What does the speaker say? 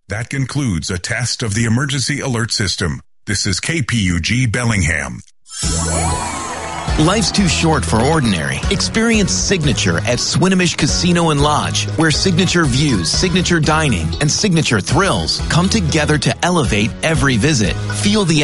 That concludes a test of the emergency alert system. This is KPUG Bellingham. Life's too short for ordinary. Experience Signature at Swinomish Casino and Lodge, where signature views, signature dining, and signature thrills come together to elevate every visit. Feel the